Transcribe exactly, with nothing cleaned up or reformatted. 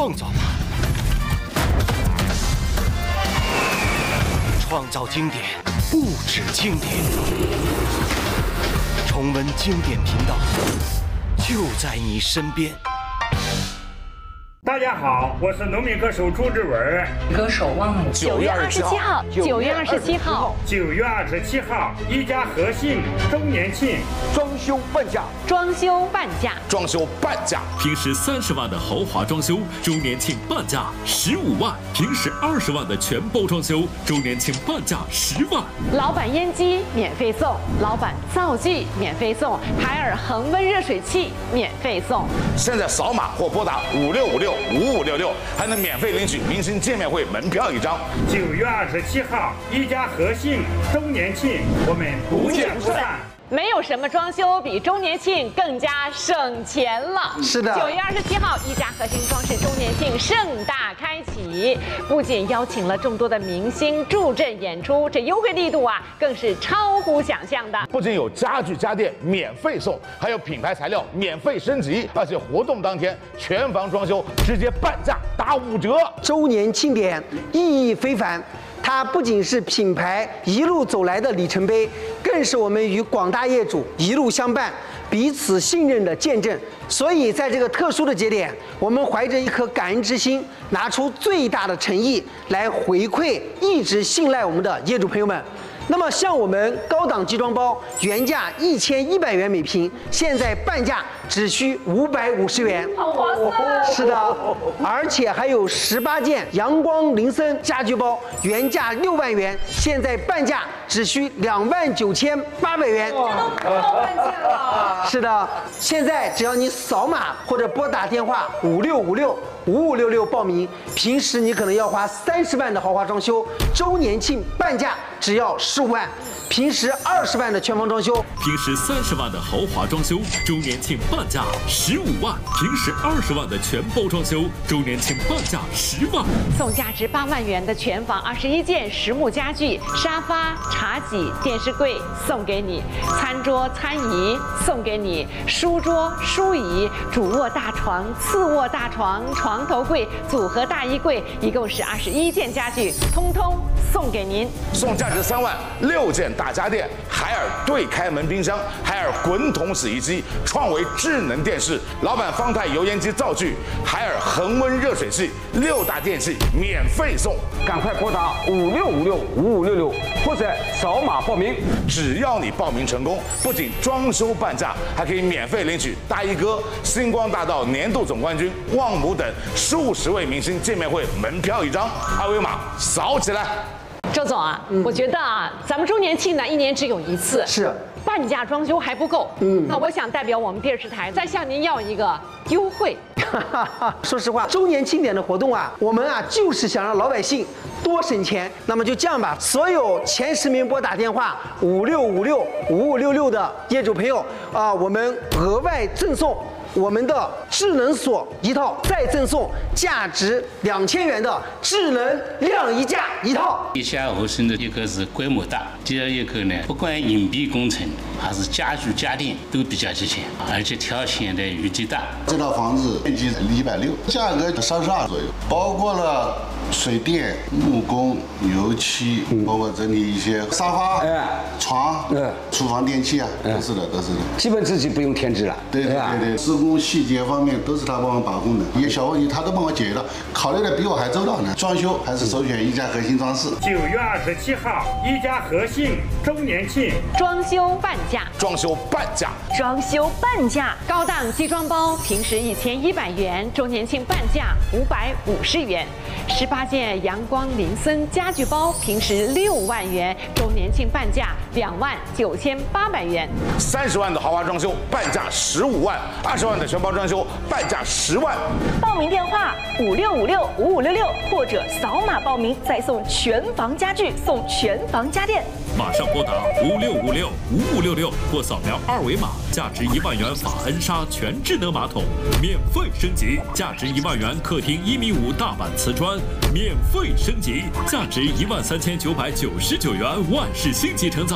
创造吧！创造经典，不止经典。重温经典频道，就在你身边。 大家好，我是农民歌手朱志文。 歌手旺姆。 九月二十七号，九月二十七号， 九月二十七号，一家和信周年庆， 装修半价， 装修半价， 装修半价。 平时三十万的豪华装修，周年庆半价十五万；平时二十万的全包装修，周年庆半价十万。 老板烟机免费送，老板灶具免费送，海尔恒温热水器免费送。 现在扫码或拨打五六五六。 五五六六还能免费领取明星见面会门票一张。 九月二十七号，一家和信周年庆，我们不见不散。 没有什么装修比周年庆更加省钱了。 是的， 九月二十七号，一家核心装饰周年庆盛大开启，不仅邀请了众多的明星助阵演出，这优惠力度啊，更是超乎想象的。 不仅有家具家电免费送，还有品牌材料免费升级，而且活动当天全房装修直接半价打五折。 周年庆典意义非凡。 它不仅是品牌一路走来的里程碑，更是我们与广大业主一路相伴、彼此信任的见证。所以，在这个特殊的节点，我们怀着一颗感恩之心，拿出最大的诚意来回馈一直信赖我们的业主朋友们。 那么，像我们高档集装包，原价一千一百元每平，现在半价只需五百五十元， 好划算！ 是的，而且还有十八件阳光林森家居包，原价六万元，现在半价只需两万九千八百元。 这都不到半价了。 是的，现在只要你扫码或者拨打电话五六五六五五六六报名，平时你可能要花三十万的豪华装修，周年庆半价只要十五万，平时二十万的全房装修， 平时三十万的豪华装修，周年庆半价十五万；平时二十万的全包装修，周年庆半价十万。 送价值八万元的全房二十一件实木家具，沙发、茶几、电视柜送给你，餐桌、餐椅送给你，书桌、书椅、主卧大床、次卧大床、床头柜、组合大衣柜，一共是二十一件家具，通通送给您。 送价值三万六件大家电，海尔对开门冰箱，海尔滚筒洗衣机，创维智能电视，老板方太油烟机灶具，海尔恒温热水器，六大电器免费送。 赶快拨打五六五六五五六六或者扫码报名。 只要你报名成功，不仅装修半价，还可以免费领取大衣哥、星光大道年度总冠军旺姆等数十位明星见面会门票一张，二维码扫起来。 周总啊，嗯、我觉得啊，咱们周年庆呢，一年只有一次， 是半价装修还不够。嗯，那我想代表我们电视台再向您要一个优惠。 说实话，周年庆典的活动啊，我们啊就是想让老百姓多省钱。那么就这样吧，所有前十名拨打电话五六五六五五六六的业主朋友啊，我们额外赠送。 我们的智能锁一套，再赠送价值两千元的智能晾衣架一套。 一家和信的一个是规模大，第二一个呢，不管隐蔽工程还是家具家电都比较齐全，而且挑选的余地大。 这套房子面积一百六，价格三十二左右，包括了水电、木工、油漆，包括整理一些沙发、床、厨房电器啊，都是的，都是的。 基本自己不用添置了。 对对对对，施工细节方面都是他帮我把控的，一些小问题他都帮我解决了，考虑的比我还周到呢。装修还是首选一家核心装饰。 九月二十七号，一家和信周年庆， 装修半价， 装修半价， 装修半价， 高档集装包平时一千一百元，周年庆半价五百五十元。十八件阳光林森家具包平时六万元，周年庆半价两万九千八百元。 三十万的豪华装修半价十五万，二十万的全包装修半价十万。 报名电话五六五六五五六六或者扫码报名，再送全房家具，送全房家电。 马上拨打五六五六五五六六或扫描二维码，价值一万元法恩莎全智能马桶免费升级，价值一万元客厅一米五大板瓷砖免费升级，价值一万三千九百九十九元万事星级成造